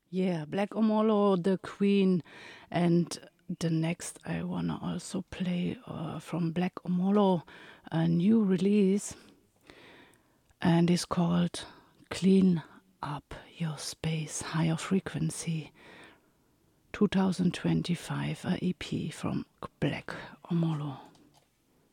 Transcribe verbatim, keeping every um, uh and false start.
Yeah, Black Omolo, The Queen, and the next I wanna also play uh, from Black Omolo, a new release, and it's called Clean Up Your Space, Higher Frequency, two thousand twenty-five, a E P from Black Omolo.